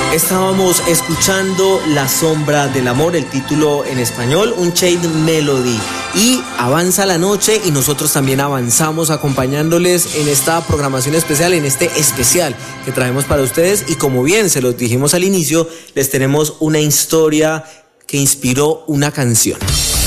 Estábamos escuchando La Sombra del Amor, el título en español, Unchained Melody. Y avanza la noche y nosotros también avanzamos acompañándoles en esta programación especial, en este especial que traemos para ustedes. Y como bien se los dijimos al inicio, les tenemos una historia que inspiró una canción.